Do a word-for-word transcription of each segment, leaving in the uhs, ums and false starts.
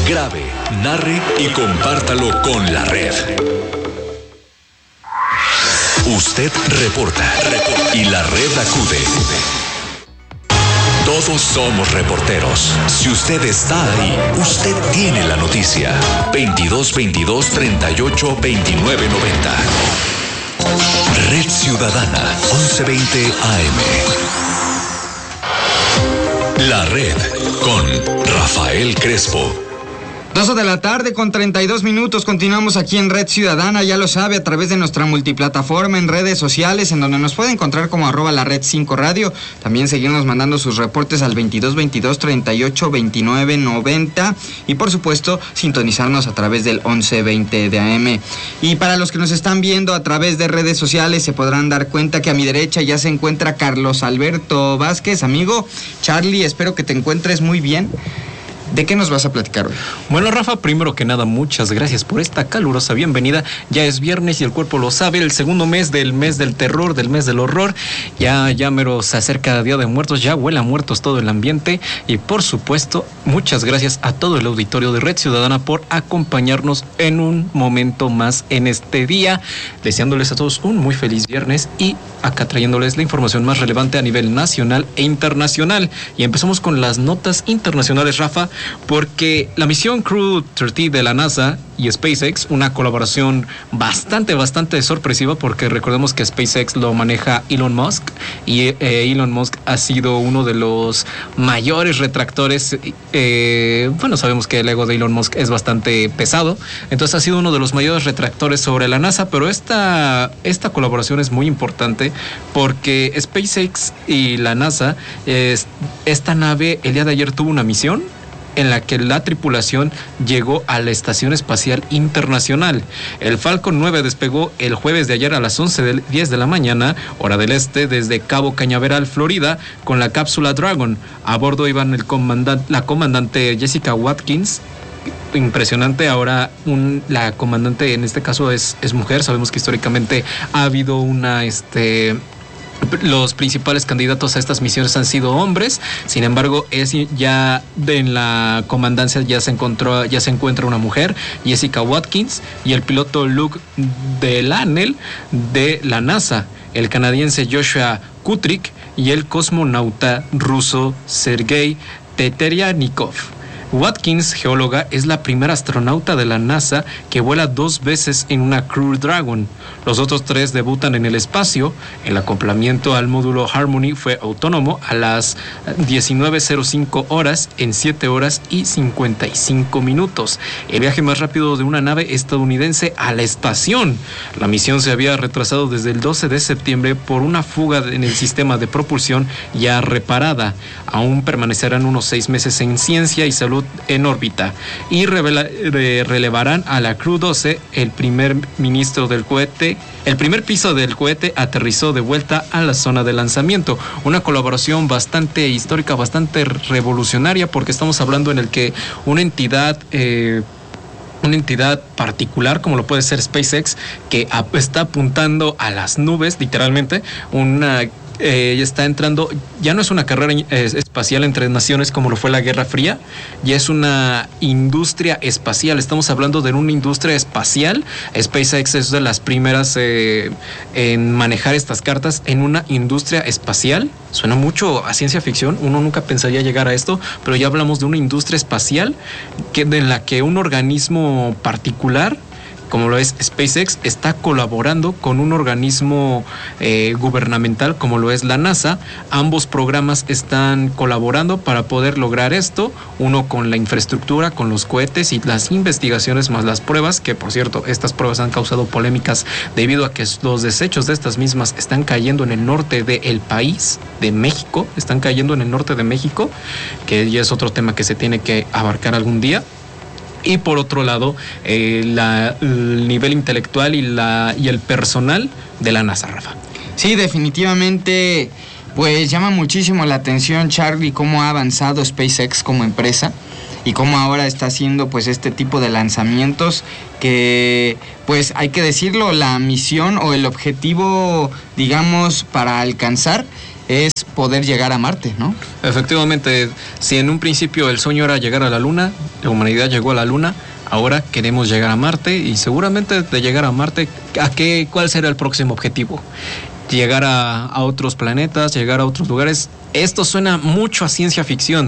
Grabe, narre y compártalo con la red. Usted reporta, reporta y la red acude. Todos somos reporteros. Si usted está ahí, usted tiene la noticia. veintidós veintidós treinta y ocho veintinueve noventa. Red Ciudadana, once veinte A M. La red con Rafael Crespo. doce de la tarde con treinta y dos minutos. Continuamos aquí en Red Ciudadana, ya lo sabe, a través de nuestra multiplataforma en redes sociales, en donde nos puede encontrar como arroba la red cinco radio. También seguirnos mandando sus reportes al veintidós veintidós treinta y ocho veintinueve noventa. Y por supuesto, sintonizarnos a través del once veinte de A M. Y para los que nos están viendo a través de redes sociales, se podrán dar cuenta que a mi derecha ya se encuentra Carlos Alberto Vázquez. Amigo Charlie, espero que te encuentres muy bien. ¿De qué nos vas a platicar hoy? Bueno, Rafa, primero que nada, muchas gracias por esta calurosa bienvenida. Ya es viernes y el cuerpo lo sabe, el segundo mes del mes del terror, del mes del horror. Ya, ya mero se acerca el Día de Muertos, ya huele a muertos todo el ambiente. Y por supuesto, muchas gracias a todo el auditorio de Red Ciudadana por acompañarnos en un momento más en este día. Deseándoles a todos un muy feliz viernes y acá trayéndoles la información más relevante a nivel nacional e internacional. Y empezamos con las notas internacionales, Rafa, porque la misión Crew treinta de la NASA y SpaceX, una colaboración bastante, bastante sorpresiva, porque recordemos que SpaceX lo maneja Elon Musk y eh, Elon Musk ha sido uno de los mayores retractores. Eh, bueno, sabemos que el ego de Elon Musk es bastante pesado, entonces ha sido uno de los mayores retractores sobre la NASA, pero esta, esta colaboración es muy importante porque SpaceX y la NASA, eh, esta nave el día de ayer tuvo una misión en la que la tripulación llegó a la Estación Espacial Internacional. El Falcon nueve despegó el jueves de ayer a las once diez de la mañana, hora del este, desde Cabo Cañaveral, Florida, con la cápsula Dragon. A bordo iban el comandante, la comandante Jessica Watkins. Impresionante. Ahora un, la comandante en este caso es, es mujer. Sabemos que históricamente ha habido una... este los principales candidatos a estas misiones han sido hombres. Sin embargo, es ya en la comandancia ya se encontró, ya se encuentra una mujer, Jessica Watkins, y el piloto Luke Delaney de la NASA, el canadiense Joshua Kutryk y el cosmonauta ruso Sergei Teteryanikov. Watkins, geóloga, es la primera astronauta de la NASA que vuela dos veces en una Crew Dragon. Los otros tres debutan en el espacio. El acoplamiento al módulo Harmony fue autónomo a las diecinueve cero cinco horas en siete horas y cincuenta y cinco minutos. El viaje más rápido de una nave estadounidense a la estación. La misión se había retrasado desde el doce de septiembre por una fuga en el sistema de propulsión ya reparada. Aún permanecerán unos seis meses en ciencia y salud en órbita y revela, re, relevarán a la Crew doce. El primer ministro del cohete, el primer piso del cohete aterrizó de vuelta a la zona de lanzamiento. Una colaboración bastante histórica, bastante revolucionaria, porque estamos hablando en el que una entidad eh, una entidad particular como lo puede ser SpaceX, que ap- está apuntando a las nubes, literalmente, una Eh, está entrando, ya no es una carrera eh, espacial entre naciones como lo fue la Guerra Fría, ya es una industria espacial. Estamos hablando de una industria espacial. SpaceX es de las primeras eh, en manejar estas cartas en una industria espacial. Suena mucho a ciencia ficción, uno nunca pensaría llegar a esto, pero ya hablamos de una industria espacial que, en la que un organismo particular, como lo es SpaceX, está colaborando con un organismo eh, gubernamental como lo es la NASA. Ambos programas están colaborando para poder lograr esto, uno con la infraestructura, con los cohetes y las investigaciones más las pruebas, que por cierto, estas pruebas han causado polémicas debido a que los desechos de estas mismas están cayendo en el norte del país, de México, están cayendo en el norte de México, que ya es otro tema que se tiene que abarcar algún día. Y por otro lado, eh, la, el nivel intelectual y, la, y el personal de la NASA, Rafa. Sí, definitivamente, pues llama muchísimo la atención, Charlie, cómo ha avanzado SpaceX como empresa y cómo ahora está haciendo pues este tipo de lanzamientos que, pues hay que decirlo, la misión o el objetivo, digamos, para alcanzar es poder llegar a Marte, ¿no? Efectivamente, si en un principio el sueño era llegar a la Luna, la humanidad llegó a la Luna, ahora queremos llegar a Marte y seguramente de llegar a Marte, ¿a qué, cuál será el próximo objetivo? Llegar a, a otros planetas, llegar a otros lugares. Esto suena mucho a ciencia ficción,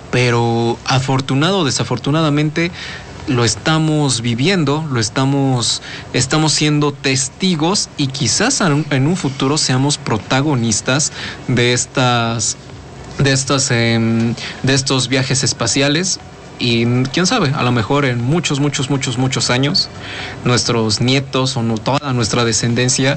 pero afortunado o desafortunadamente lo estamos viviendo, lo estamos, estamos siendo testigos y quizás en un futuro seamos protagonistas de estas, de estas, eh, de estos viajes espaciales. Y quién sabe, a lo mejor en muchos, muchos, muchos, muchos años, nuestros nietos o no, toda nuestra descendencia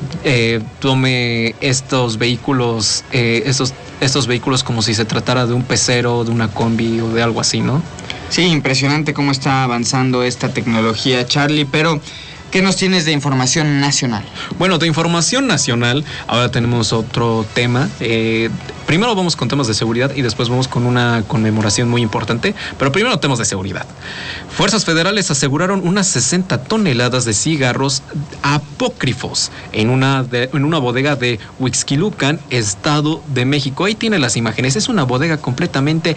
eh, tome estos vehículos, eh, estos, estos vehículos como si se tratara de un pecero, de una combi o de algo así, ¿no? Sí, impresionante cómo está avanzando esta tecnología, Charlie, pero ¿qué nos tienes de información nacional? Bueno, de información nacional, ahora tenemos otro tema. Eh, primero vamos con temas de seguridad y después vamos con una conmemoración muy importante, pero primero temas de seguridad. Fuerzas federales aseguraron unas sesenta toneladas de cigarros apócrifos en una, de, en una bodega de Huixquilucan, Estado de México. Ahí tiene las imágenes. Es una bodega completamente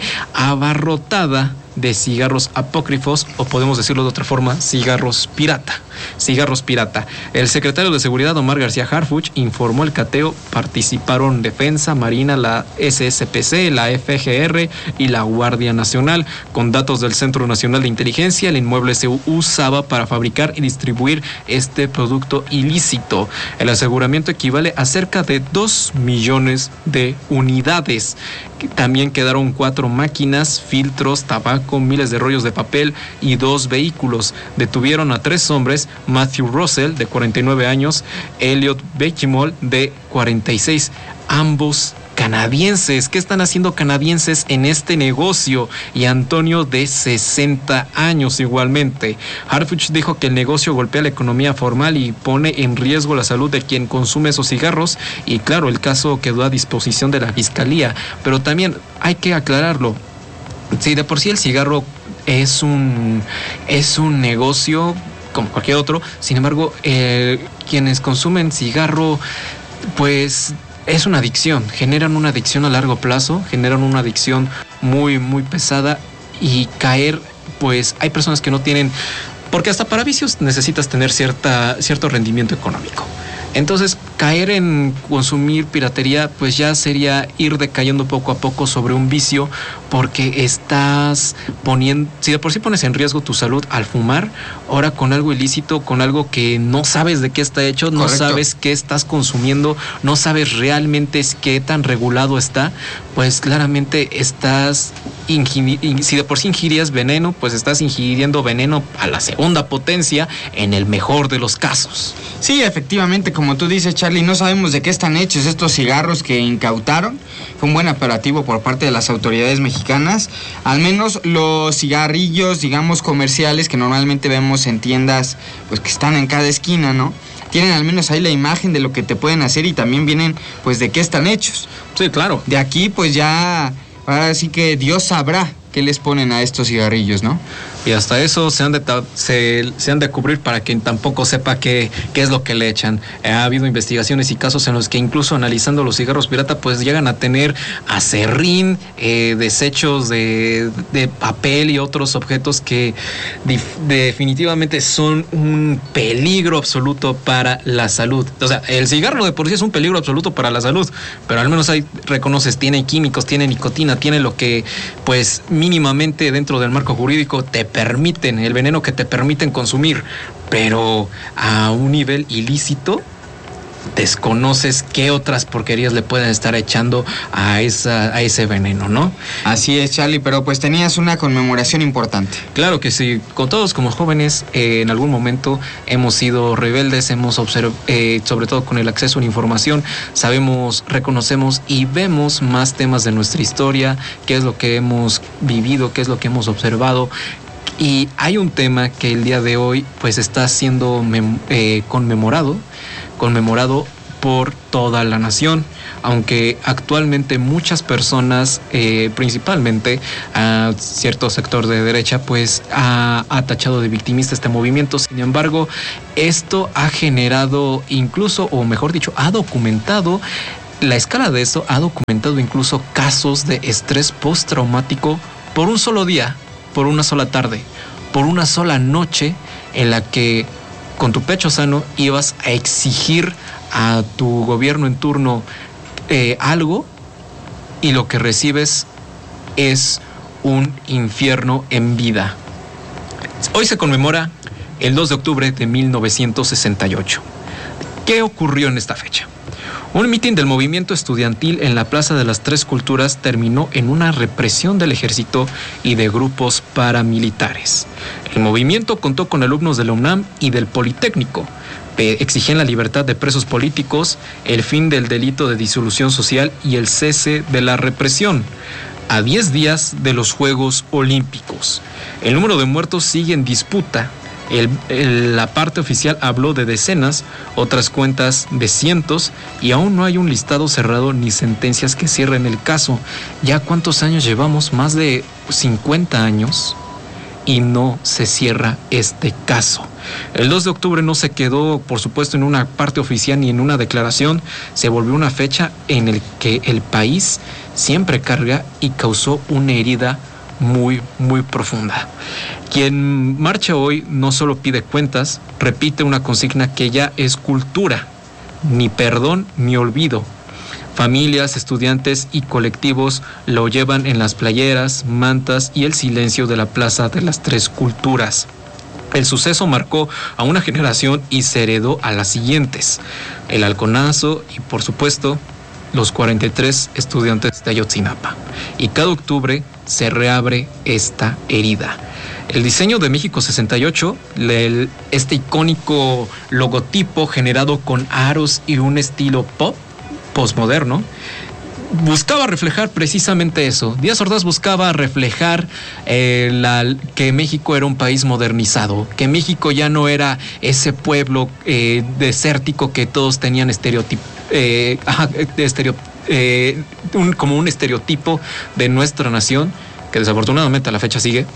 abarrotada de cigarros apócrifos, o podemos decirlo de otra forma, cigarros pirata. Cigarros pirata. El secretario de Seguridad, Omar García Harfuch, informó el cateo. Participaron Defensa, Marina, la S S P C, la F G R y la Guardia Nacional. Con datos del Centro Nacional de Inteligencia, el inmueble se usaba para fabricar y distribuir este producto ilícito. El aseguramiento equivale a cerca de dos millones de unidades. También quedaron cuatro máquinas, filtros, tabaco, miles de rollos de papel y dos vehículos. Detuvieron a tres hombres: Matthew Russell, de cuarenta y nueve años, Elliot Bechimol, de cuarenta y seis, ambos canadienses. ¿Qué están haciendo canadienses en este negocio? Y Antonio, de sesenta años igualmente. Harfuch dijo que el negocio golpea la economía formal y pone en riesgo la salud de quien consume esos cigarros, y claro, el caso quedó a disposición de la fiscalía, pero también hay que aclararlo. Si de por sí el cigarro es un, es un negocio como cualquier otro, sin embargo, eh, quienes consumen cigarro, pues es una adicción, generan una adicción a largo plazo, generan una adicción muy, muy pesada, y caer, pues hay personas que no tienen, porque hasta para vicios necesitas tener cierta, cierto rendimiento económico. Entonces, caer en consumir piratería, pues ya sería ir decayendo poco a poco sobre un vicio, porque estás poniendo, si de por sí pones en riesgo tu salud al fumar, ahora con algo ilícito, con algo que no sabes de qué está hecho, no Correcto. sabes qué estás consumiendo, no sabes realmente qué tan regulado está, pues claramente estás, ingiri- si de por sí ingirías veneno, pues estás ingiriendo veneno a la segunda potencia, en el mejor de los casos. Sí, efectivamente, como tú dices, Charlie, no sabemos de qué están hechos estos cigarros que incautaron. Fue un buen operativo por parte de las autoridades mexicanas. Al menos los cigarrillos, digamos, comerciales que normalmente vemos en tiendas, pues que están en cada esquina, ¿no? Tienen al menos ahí la imagen de lo que te pueden hacer, y también vienen, pues, de qué están hechos. Sí, claro. De aquí, pues ya, ahora sí que Dios sabrá qué les ponen a estos cigarrillos, ¿no? Y hasta eso se han de, ta- se, se han de cubrir para quien tampoco sepa qué, qué es lo que le echan. Eh, ha habido investigaciones y casos en los que incluso analizando los cigarros pirata, pues llegan a tener acerrín, eh, desechos de, de papel y otros objetos que dif- definitivamente son un peligro absoluto para la salud. O sea, el cigarro de por sí es un peligro absoluto para la salud, pero al menos ahí reconoces, tiene químicos, tiene nicotina, tiene lo que pues mínimamente dentro del marco jurídico te permiten, el veneno que te permiten consumir, pero a un nivel ilícito desconoces qué otras porquerías le pueden estar echando a esa, a ese veneno, ¿no? Así es, Charlie, pero pues tenías una conmemoración importante. Claro que sí, con todos como jóvenes eh, en algún momento hemos sido rebeldes, hemos observado, eh, sobre todo con el acceso a la información, sabemos, reconocemos y vemos más temas de nuestra historia, qué es lo que hemos vivido, qué es lo que hemos observado. Y hay un tema que el día de hoy pues está siendo mem- eh, conmemorado, conmemorado por toda la nación, aunque actualmente muchas personas, eh, principalmente a cierto sector de derecha, pues ha, ha tachado de victimista este movimiento. Sin embargo, esto ha generado incluso, o mejor dicho, ha documentado la escala de eso ha documentado incluso casos de estrés postraumático por un solo día, por una sola tarde, por una sola noche en la que con tu pecho sano ibas a exigir a tu gobierno en turno eh, algo y lo que recibes es un infierno en vida. Hoy se conmemora el dos de octubre de mil novecientos sesenta y ocho. ¿Qué ocurrió en esta fecha? Un mitin del movimiento estudiantil en la Plaza de las Tres Culturas terminó en una represión del ejército y de grupos paramilitares. El movimiento contó con alumnos de la UNAM y del Politécnico. Exigían la libertad de presos políticos, el fin del delito de disolución social y el cese de la represión. A diez días de los Juegos Olímpicos. El número de muertos sigue en disputa. El, el, la parte oficial habló de decenas, otras cuentas de cientos, y aún no hay un listado cerrado ni sentencias que cierren el caso. ¿Ya cuántos años llevamos? Más de cincuenta años y no se cierra este caso. El dos de octubre no se quedó, por supuesto, en una parte oficial ni en una declaración. Se volvió una fecha en la que el país siempre carga y causó una herida muy, muy profunda. Quien marcha hoy no solo pide cuentas, repite una consigna que ya es cultura: ni perdón ni olvido. Familias, estudiantes y colectivos lo llevan en las playeras, mantas y el silencio de la Plaza de las Tres Culturas. El suceso marcó a una generación y se heredó a las siguientes. El halconazo y, por supuesto, los cuarenta y tres estudiantes de Ayotzinapa. Y cada octubre se reabre esta herida. El diseño de México sesenta y ocho, el, este icónico logotipo generado con aros y un estilo pop, postmoderno, buscaba reflejar precisamente eso. Díaz Ordaz buscaba reflejar eh, la, que México era un país modernizado, que México ya no era ese pueblo eh, desértico que todos tenían estereotipo, eh, estereo, eh, un, como un estereotipo de nuestra nación, que desafortunadamente a la fecha sigue.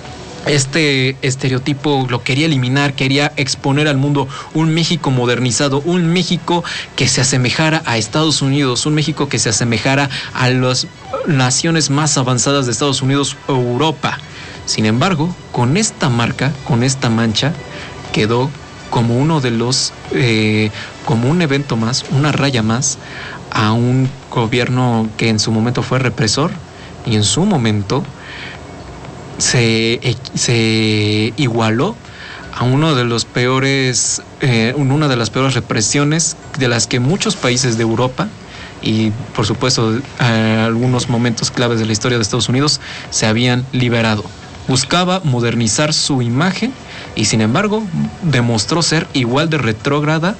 Este estereotipo lo quería eliminar, quería exponer al mundo un México modernizado, un México que se asemejara a Estados Unidos, un México que se asemejara a las naciones más avanzadas de Estados Unidos o Europa. Sin embargo, con esta marca, con esta mancha, quedó como uno de los, eh, como un evento más, una raya más a un gobierno que en su momento fue represor y en su momento Se, se igualó a uno de los peores, eh, una de las peores represiones de las que muchos países de Europa y, por supuesto, eh, algunos momentos claves de la historia de Estados Unidos se habían liberado. Buscaba modernizar su imagen y, sin embargo, demostró ser igual de retrógrada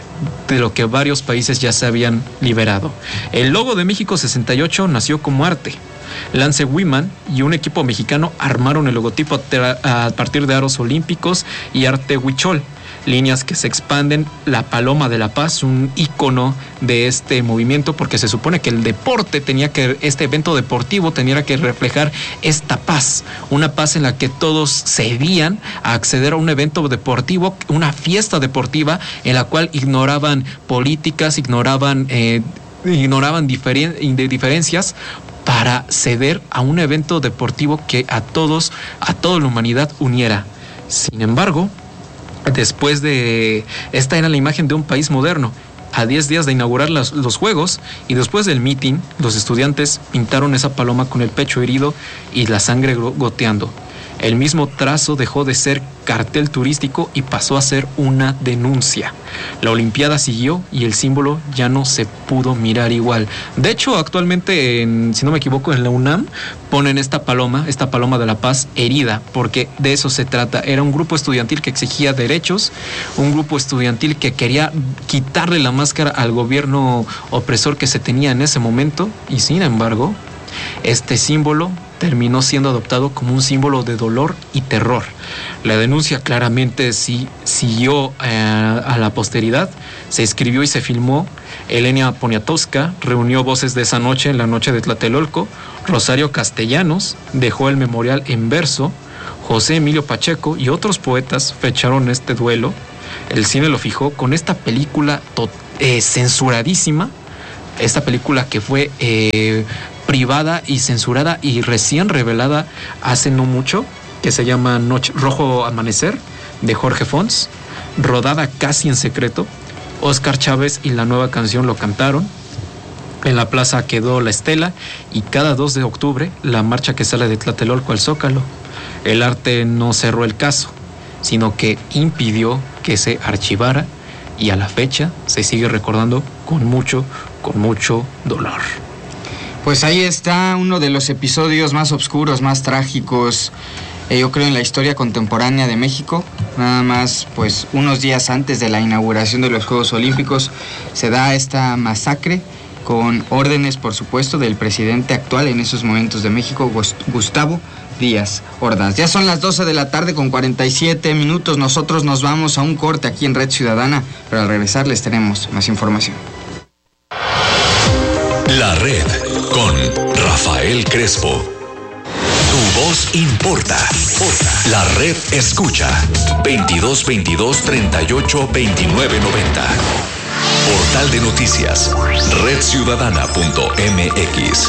de lo que varios países ya se habían liberado. El logo de México sesenta y ocho nació como arte. Lance Wiman y un equipo mexicano armaron el logotipo a partir de aros olímpicos y arte huichol, líneas que se expanden, la paloma de la paz, un ícono de este movimiento, porque se supone que el deporte tenía que, este evento deportivo tenía que reflejar esta paz, una paz en la que todos cedían a acceder a un evento deportivo, una fiesta deportiva en la cual ignoraban políticas, ignoraban, eh, ignoraban diferen, diferencias, para ceder a un evento deportivo que a todos, a toda la humanidad uniera. Sin embargo, después de... Esta era la imagen de un país moderno. A diez días de inaugurar los, los Juegos y después del meeting, los estudiantes pintaron esa paloma con el pecho herido y la sangre goteando. El mismo trazo dejó de ser cartel turístico y pasó a ser una denuncia. La Olimpiada siguió y el símbolo ya no se pudo mirar igual. De hecho, actualmente, en, si no me equivoco, en la UNAM ponen esta paloma, esta paloma de la paz herida, porque de eso se trata. Era un grupo estudiantil que exigía derechos, un grupo estudiantil que quería quitarle la máscara al gobierno opresor que se tenía en ese momento, y sin embargo, este símbolo terminó siendo adoptado como un símbolo de dolor y terror. La denuncia claramente sí siguió eh, a la posteridad, se escribió y se filmó. Elena Poniatowska reunió voces de esa noche en la noche de Tlatelolco. Rosario Castellanos dejó el memorial en verso. José Emilio Pacheco y otros poetas fecharon este duelo. El cine lo fijó con esta película to- eh, censuradísima, esta película que fue eh, privada y censurada y recién revelada hace no mucho, que se llama Noche, Rojo Amanecer, de Jorge Fons, rodada casi en secreto. Óscar Chávez y la Nueva Canción lo cantaron. En la plaza quedó la estela y cada dos de octubre la marcha que sale de Tlatelolco al Zócalo. El arte no cerró el caso, sino que impidió que se archivara, y a la fecha se sigue recordando con mucho, con mucho dolor. Pues ahí está uno de los episodios más oscuros, más trágicos, eh, yo creo, en la historia contemporánea de México. Nada más, pues unos días antes de la inauguración de los Juegos Olímpicos se da esta masacre, con órdenes, por supuesto, del presidente actual en esos momentos de México, Gustavo Díaz Ordaz. Ya son las doce de la tarde con cuarenta y siete minutos. Nosotros nos vamos a un corte aquí en Red Ciudadana, pero al regresar les tenemos más información. La Red con Rafael Crespo. Tu voz importa. La Red escucha. veintidós veintidós treinta y ocho veintinueve noventa. Portal de noticias, red ciudadana punto m x.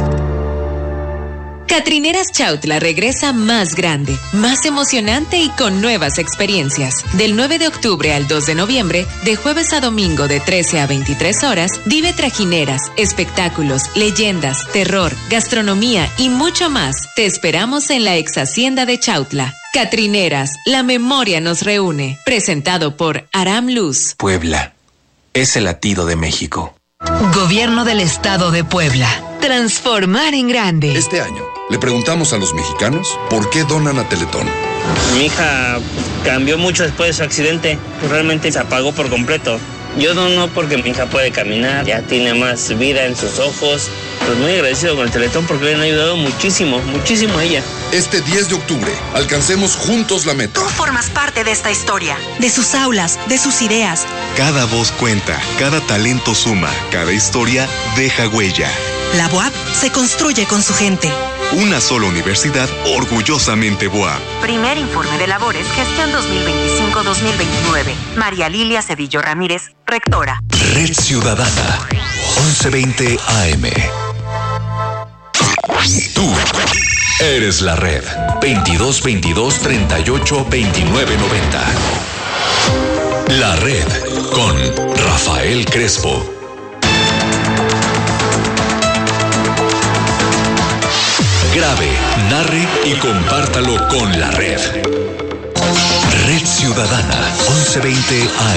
Catrineras Chautla regresa más grande, más emocionante y con nuevas experiencias. Del nueve de octubre al dos de noviembre, de jueves a domingo de trece a veintitrés horas, vive trajineras, espectáculos, leyendas, terror, gastronomía y mucho más. Te esperamos en la ex hacienda de Chautla. Catrineras, la memoria nos reúne. Presentado por Aram Luz. Puebla es el latido de México. Gobierno del Estado de Puebla. Transformar en grande. Este año le preguntamos a los mexicanos por qué donan a Teletón. Mi hija cambió mucho después de su accidente. Realmente se apagó por completo. Yo dono porque mi hija puede caminar, ya tiene más vida en sus ojos. Pues muy agradecido con el Teletón porque le han ayudado muchísimo, muchísimo a ella. Este diez de octubre, alcancemos juntos la meta. Tú formas parte de esta historia, de sus aulas, de sus ideas. Cada voz cuenta, cada talento suma, cada historia deja huella. La B O A P se construye con su gente. Una sola universidad orgullosamente B O A P. Primer informe de labores, gestión dos mil veinticinco dos mil veintinueve. María Lilia Cedillo Ramírez, rectora. Red Ciudadana, once veinte A M. Tú eres la red. veintidós veintidós treinta y ocho veintinueve noventa. La Red con Rafael Crespo. Grabe, narre y compártalo con la red. Red Ciudadana, once veinte A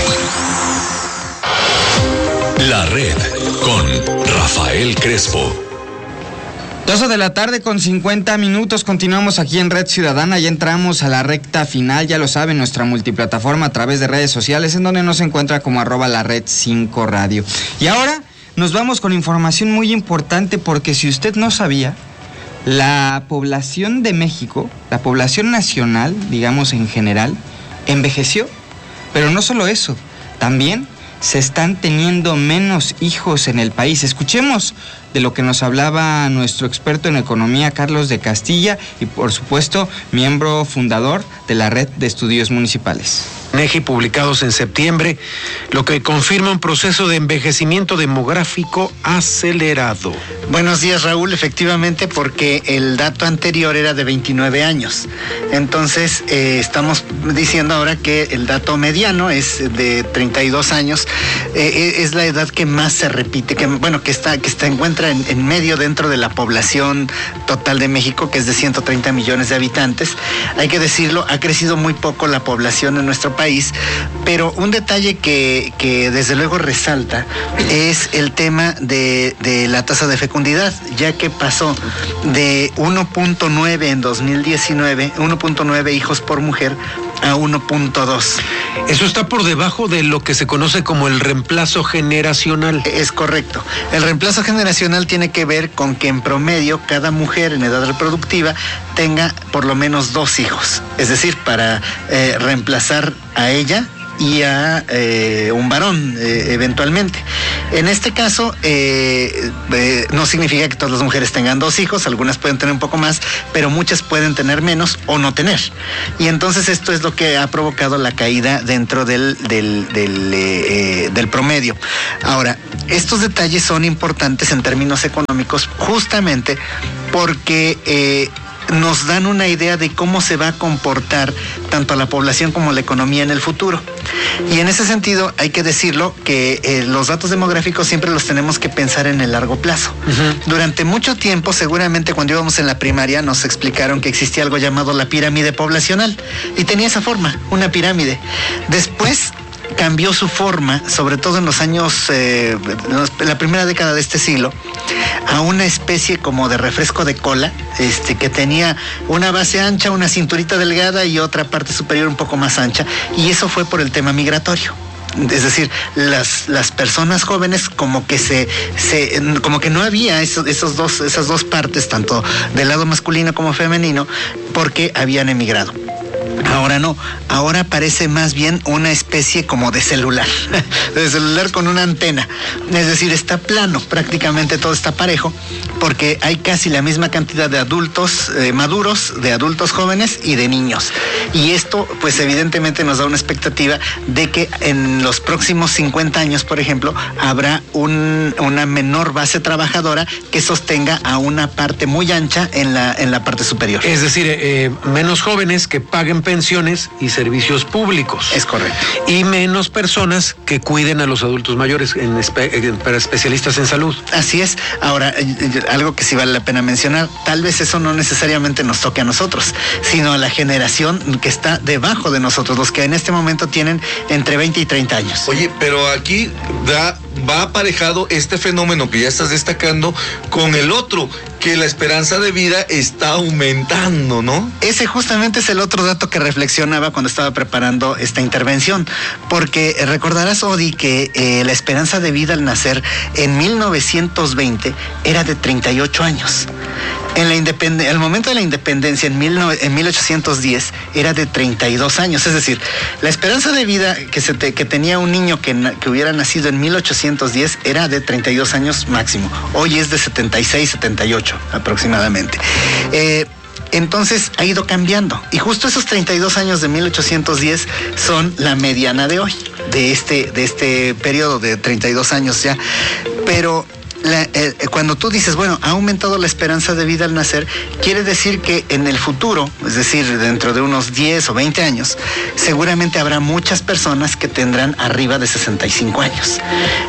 M. La Red con Rafael Crespo. doce de la tarde con cincuenta minutos, continuamos aquí en Red Ciudadana, ya entramos a la recta final, ya lo saben, nuestra multiplataforma a través de redes sociales, en donde nos encuentra como arroba la red cinco radio. Y ahora nos vamos con información muy importante, porque si usted no sabía, la población de México, la población nacional, digamos en general, envejeció. Pero no solo eso, también se están teniendo menos hijos en el país. Escuchemos de lo que nos hablaba nuestro experto en economía, Carlos de Castilla, y por supuesto, miembro fundador de la Red de Estudios Municipales. INEGI, publicados en septiembre, lo que confirma un proceso de envejecimiento demográfico acelerado. Buenos días, Raúl. Efectivamente, porque el dato anterior era de veintinueve años. Entonces, eh, estamos diciendo ahora que el dato mediano es de treinta y dos años. Eh, es la edad que más se repite, que bueno, que está, que se encuentra en, en medio dentro de la población total de México, que es de ciento treinta millones de habitantes. Hay que decirlo, ha crecido muy poco la población en nuestro país, pero un detalle que, que desde luego resalta es el tema de, de la tasa de fecundidad, ya que pasó de uno punto nueve en dos mil diecinueve, uno punto nueve hijos por mujer, a uno punto dos. Eso está por debajo de lo que se conoce como el reemplazo generacional. Es correcto. El reemplazo generacional tiene que ver con que en promedio cada mujer en edad reproductiva tenga por lo menos dos hijos. Es decir, para eh, reemplazar a ella y a eh, un varón eh, eventualmente. En este caso, eh, eh, no significa que todas las mujeres tengan dos hijos, algunas pueden tener un poco más, pero muchas pueden tener menos o no tener. Y entonces esto es lo que ha provocado la caída dentro del, del, del, eh, del promedio. Ahora, estos detalles son importantes en términos económicos justamente porque eh, nos dan una idea de cómo se va a comportar tanto la población como la economía en el futuro. Y en ese sentido hay que decirlo que eh, los datos demográficos siempre los tenemos que pensar en el largo plazo. Uh-huh. Durante mucho tiempo, seguramente cuando íbamos en la primaria, nos explicaron que existía algo llamado la pirámide poblacional y tenía esa forma, una pirámide. Después cambió su forma, sobre todo en los años, eh, la primera década de este siglo, a una especie como de refresco de cola, este, que tenía una base ancha, una cinturita delgada y otra parte superior un poco más ancha, y eso fue por el tema migratorio. Es decir, las, las personas jóvenes como que se, se como que no había esos, esos dos, esas dos partes, tanto del lado masculino como femenino, porque habían emigrado. Ahora no, ahora parece más bien una especie como de celular, de celular con una antena. Es decir, está plano, prácticamente todo está parejo, porque hay casi la misma cantidad de adultos eh, maduros, de adultos jóvenes y de niños. Y esto, pues evidentemente nos da una expectativa de que en los próximos cincuenta años, por ejemplo, habrá un, una menor base trabajadora que sostenga a una parte muy ancha en la, en la parte superior. Es decir, eh, menos jóvenes que paguen pensiones y servicios públicos. Es correcto. Y menos personas que cuiden a los adultos mayores, en espe en, para especialistas en salud. Así es. Ahora, algo que sí vale la pena mencionar, tal vez eso no necesariamente nos toque a nosotros, sino a la generación que está debajo de nosotros, los que en este momento tienen entre veinte y treinta años. Oye, pero aquí da, va aparejado este fenómeno que ya estás destacando con el otro, que la esperanza de vida está aumentando, ¿no? Ese justamente es el otro dato que reflexionaba cuando estaba preparando esta intervención, porque recordarás, Odi, que eh, la esperanza de vida al nacer en mil novecientos veinte era de treinta y ocho años. En la independ- el momento de la independencia, en, mil, en mil ochocientos diez, era de treinta y dos años. Es decir, la esperanza de vida que, se te, que tenía un niño que, na- que hubiera nacido en mil ochocientos diez era de treinta y dos años máximo. Hoy es de setenta y seis, setenta y ocho aproximadamente. Eh, Entonces ha ido cambiando. Y justo esos treinta y dos años de mil ochocientos diez son la mediana de hoy, de este, de este periodo de treinta y dos años ya. Pero La, eh, cuando tú dices, bueno, ha aumentado la esperanza de vida al nacer, quiere decir que en el futuro, es decir, dentro de unos diez o veinte años, seguramente habrá muchas personas que tendrán arriba de sesenta y cinco años.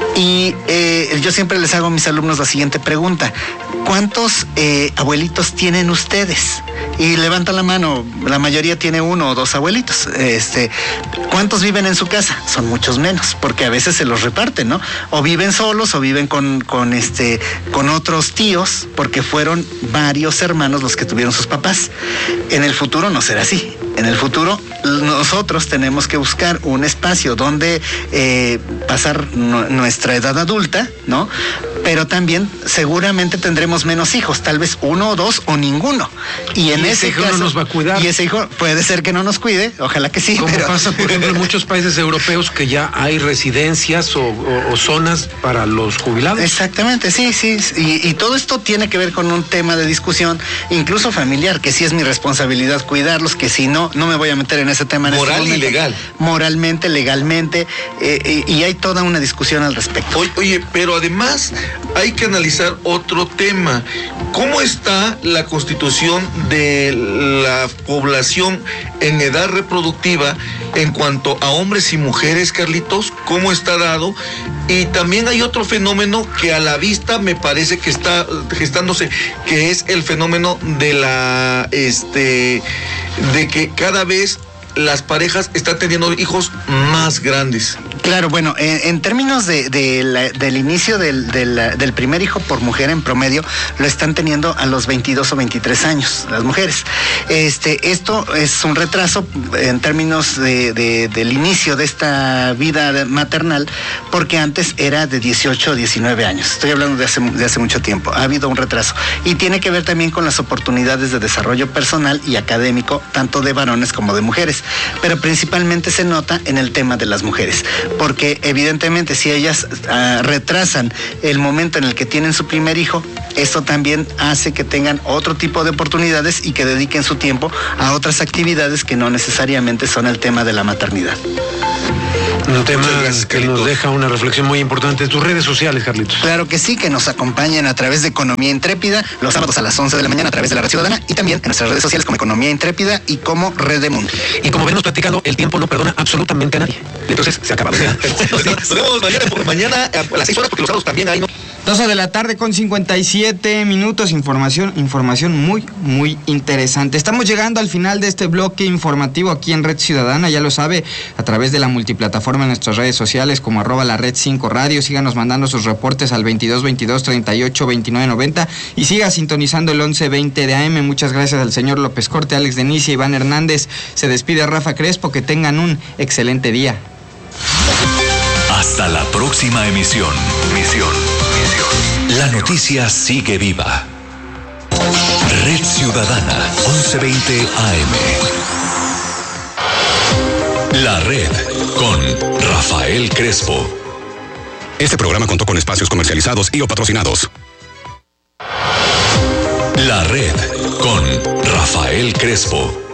Y eh, yo siempre les hago a mis alumnos la siguiente pregunta: ¿cuántos eh, abuelitos tienen ustedes? Y levantan la mano, la mayoría tiene uno o dos abuelitos. Este, ¿cuántos viven en su casa? Son muchos menos, porque a veces se los reparten, ¿no? O viven solos o viven con, con este, con otros tíos, porque fueron varios hermanos los que tuvieron sus papás. En el futuro no será así. En el futuro nosotros tenemos que buscar un espacio donde eh, pasar no, nuestra edad adulta, ¿no? Pero también seguramente tendremos menos hijos, tal vez uno o dos o ninguno. Y en y ese, ese hijo caso, no nos va a cuidar. Y ese hijo puede ser que no nos cuide, ojalá que sí. Como pero... pasa, por ejemplo, en muchos países europeos que ya hay residencias o, o, o zonas para los jubilados. Exactamente, sí, sí. Y, y todo esto tiene que ver con un tema de discusión, incluso familiar, que sí es mi responsabilidad cuidarlos, que si no, no me voy a meter en ese tema. En Moral este y legal. Moralmente, legalmente, eh, y, y hay toda una discusión al respecto. Oye, oye, pero además hay que analizar otro tema. ¿Cómo está la constitución de la población en edad reproductiva en cuanto a hombres y mujeres, Carlitos? ¿Cómo está dado? Y también hay otro fenómeno que a la vista me parece que está gestándose, que es el fenómeno de la, este, de que cada vez las parejas están teniendo hijos más grandes. Claro, bueno, en, en términos de, de la, del inicio del, del, del primer hijo por mujer en promedio, lo están teniendo a los veintidós o veintitrés años, las mujeres. Este, esto es un retraso en términos de, de, del inicio de esta vida maternal, porque antes era de dieciocho o diecinueve años. Estoy hablando de hace, de hace mucho tiempo. Ha habido un retraso. Y tiene que ver también con las oportunidades de desarrollo personal y académico, tanto de varones como de mujeres. Pero principalmente se nota en el tema de las mujeres, porque evidentemente si ellas uh, retrasan el momento en el que tienen su primer hijo, esto también hace que tengan otro tipo de oportunidades y que dediquen su tiempo a otras actividades que no necesariamente son el tema de la maternidad. Un tema gracias, que nos deja una reflexión muy importante. Tus redes sociales, Carlitos. Claro que sí, que nos acompañen a través de Economía Intrépida los sábados a las once de la mañana a través de la Red Ciudadana y también en nuestras redes sociales como Economía Intrépida y como Red de Mundo. Y como venimos platicando, el tiempo no perdona absolutamente a nadie. Entonces, se acaba. Nos vemos mañana, por mañana a las seis horas porque los sábados también hay, ¿no? doce de la tarde con cincuenta y siete minutos, información, información muy, muy interesante. Estamos llegando al final de este bloque informativo aquí en Red Ciudadana, ya lo sabe, a través de la multiplataforma en nuestras redes sociales como arroba la red cinco radio. Síganos mandando sus reportes al veintidós veintidós treinta y ocho veintinueve noventa y siga sintonizando el once veinte de A M. Muchas gracias al señor López Corte, Alex Denicia, Iván Hernández. Se despide Rafa Crespo, que tengan un excelente día. Hasta la próxima emisión. Misión. La noticia sigue viva. Red Ciudadana, once veinte A M. La Red con Rafael Crespo. Este programa contó con espacios comercializados y o patrocinados. La Red con Rafael Crespo.